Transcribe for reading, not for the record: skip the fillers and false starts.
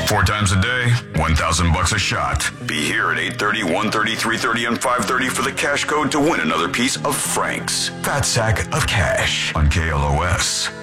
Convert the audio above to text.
4 times a day, $1,000 a shot. Be here at 8:30, 1:30, 3:30, and 5:30 for the cash code to win another piece of Frank's Fat Sack of Cash on KLOS.